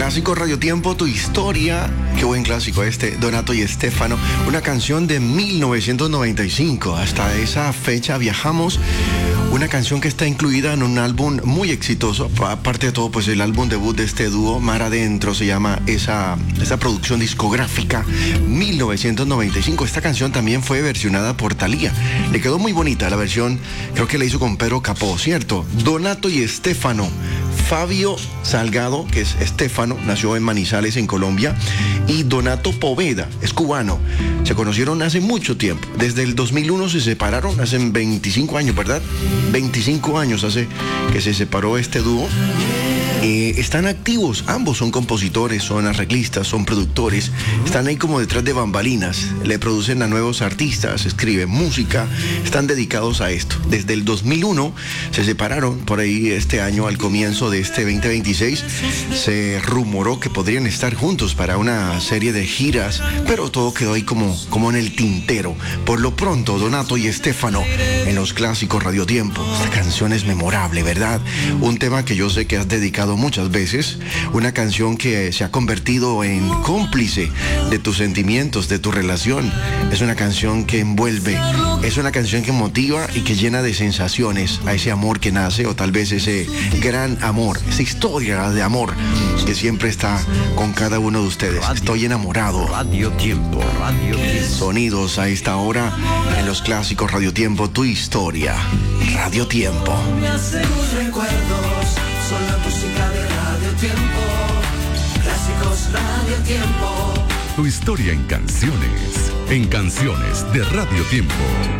Clásico Radio Tiempo, tu historia. Qué buen clásico este, Donato y Estefano. Una canción de 1995. Hasta esa fecha viajamos. Una canción que está incluida en un álbum muy exitoso. Aparte de todo, pues el álbum debut de este dúo, Mar Adentro, se llama esa producción discográfica, 1995. Esta canción también fue versionada por Thalía. Le quedó muy bonita la versión, creo que la hizo con Pedro Capó, ¿cierto? Donato y Estefano. Fabio Salgado, que es Estefano, nació en Manizales, en Colombia, y Donato Poveda, es cubano. Se conocieron hace mucho tiempo. Desde el 2001 se separaron, hace 25 años, ¿verdad? 25 años hace que se separó este dúo. Están activos, ambos son compositores, son arreglistas, son productores, están ahí como detrás de bambalinas, le producen a nuevos artistas, escriben música, están dedicados a esto. Desde el 2001 se separaron, por ahí este año, al comienzo de este 2026, se rumoró que podrían estar juntos para una serie de giras, pero todo quedó ahí como en el tintero. Por lo pronto, Donato y Estefano en los clásicos Radio Tiempo. Esta canción es memorable, ¿verdad? Un tema que yo sé que has dedicado muchas veces, una canción que se ha convertido en cómplice de tus sentimientos, de tu relación. Es una canción que envuelve, es una canción que motiva y que llena de sensaciones a ese amor que nace, o tal vez ese gran amor, esa historia de amor que siempre está con cada uno de ustedes. Estoy enamorado. Radio Tiempo, Radio Tiempo. Sonidos a esta hora en los clásicos Radio Tiempo, tu historia. Radio Tiempo. Me hace tus recuerdos, son la música de Radio Tiempo. Clásicos Radio Tiempo. Tu historia en canciones de Radio Tiempo.